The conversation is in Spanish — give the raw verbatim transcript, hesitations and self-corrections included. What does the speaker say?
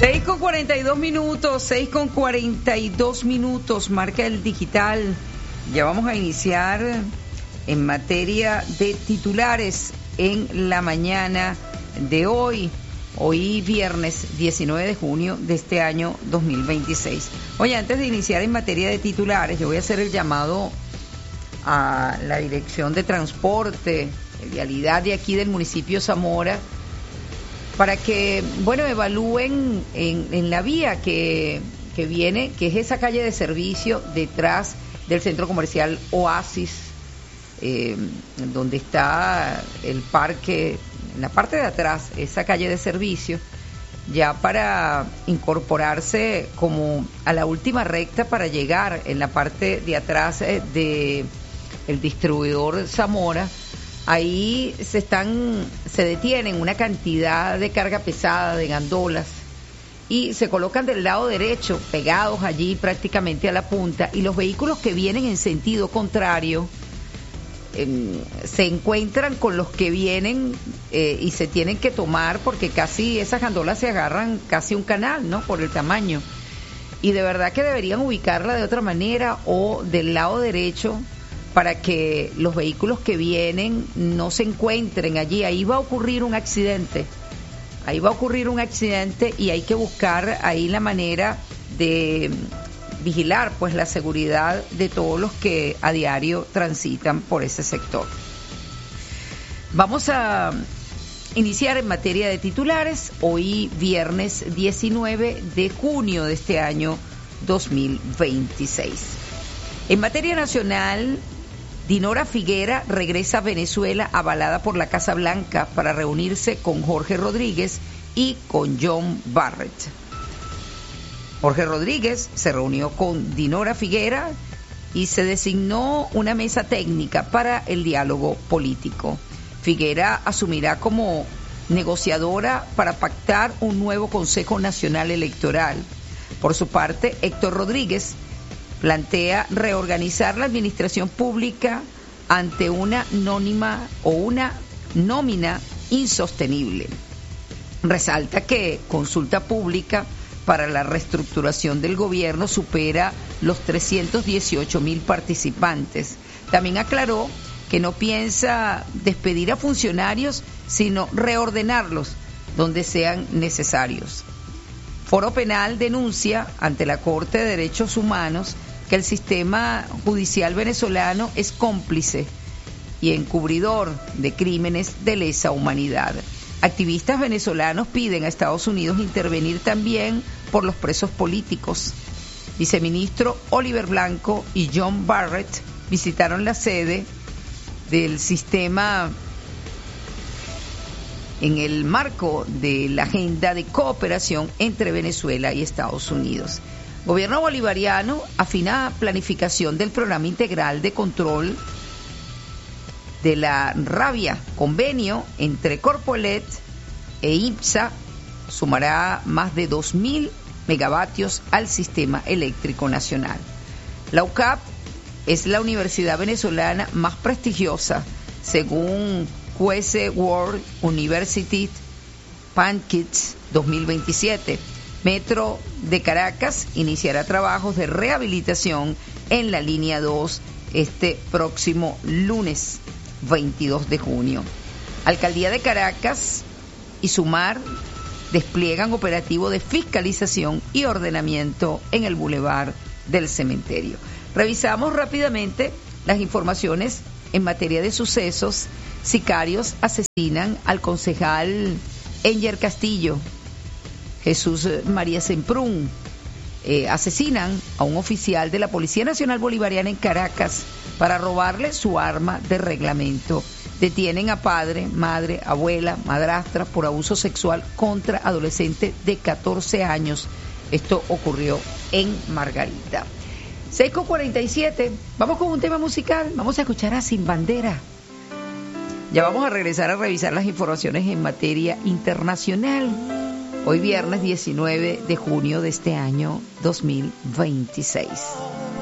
seis con cuarenta y dos minutos, seis con cuarenta y dos minutos, marca el digital. Ya vamos a iniciar en materia de titulares en la mañana de hoy. Hoy viernes diecinueve de junio de este año dos mil veintiséis. Oye, antes de iniciar en materia de titulares, yo voy a hacer el llamado a la Dirección de Transporte, de Vialidad de aquí del municipio Zamora, para que, bueno, evalúen en, en la vía que, que viene, que es esa calle de servicio detrás del centro comercial Oasis, eh, donde está el parque, en la parte de atrás, esa calle de servicio, ya para incorporarse como a la última recta para llegar en la parte de atrás eh, de el distribuidor Zamora. Ahí se están, se detienen una cantidad de carga pesada, de gandolas, y se colocan del lado derecho, pegados allí prácticamente a la punta, y los vehículos que vienen en sentido contrario eh, se encuentran con los que vienen eh, y se tienen que tomar, porque casi esas gandolas se agarran casi un canal, ¿no?, por el tamaño. Y de verdad que deberían ubicarla de otra manera o del lado derecho, para que los vehículos que vienen no se encuentren allí. Ahí va a ocurrir un accidente, ahí va a ocurrir un accidente y hay que buscar ahí la manera de vigilar pues la seguridad de todos los que a diario transitan por ese sector. Vamos a iniciar en materia de titulares, hoy viernes diecinueve de junio de este año dos mil veintiséis. En materia nacional, Dinora Figuera regresa a Venezuela avalada por la Casa Blanca para reunirse con Jorge Rodríguez y con John Barrett. Jorge Rodríguez se reunió con Dinora Figuera y se designó una mesa técnica para el diálogo político. Figuera asumirá como negociadora para pactar un nuevo Consejo Nacional Electoral. Por su parte, Héctor Rodríguez plantea reorganizar la administración pública ante una nónima o una nómina insostenible. Resalta que consulta pública para la reestructuración del gobierno supera los trescientos dieciocho mil participantes. También aclaró que no piensa despedir a funcionarios, sino reordenarlos donde sean necesarios. Foro Penal denuncia ante la Corte de Derechos Humanos que el sistema judicial venezolano es cómplice y encubridor de crímenes de lesa humanidad. Activistas venezolanos piden a Estados Unidos intervenir también por los presos políticos. Viceministro Oliver Blanco y John Barrett visitaron la sede del sistema en el marco de la agenda de cooperación entre Venezuela y Estados Unidos. Gobierno bolivariano afina planificación del programa integral de control de la rabia. Convenio entre Corpoelec e IPSA sumará más de dos mil megavatios al sistema eléctrico nacional. La U C A P es la universidad venezolana más prestigiosa según Q S World University Pankits dos mil veintisiete. Metro de Caracas iniciará trabajos de rehabilitación en la línea dos este próximo lunes veintidós de junio. Alcaldía de Caracas y Sumar despliegan operativo de fiscalización y ordenamiento en el Boulevard del Cementerio. Revisamos rápidamente las informaciones en materia de sucesos. Sicarios asesinan al concejal Enger Castillo. Jesús María Semprún, eh, asesinan a un oficial de la Policía Nacional Bolivariana en Caracas para robarle su arma de reglamento. Detienen a padre, madre, abuela, madrastra por abuso sexual contra adolescente de catorce años. Esto ocurrió en Margarita. seis con cuarenta y siete, vamos con un tema musical, vamos a escuchar a Sin Bandera. Ya vamos a regresar a revisar las informaciones en materia internacional. Hoy viernes diecinueve de junio de este año dos mil veintiséis.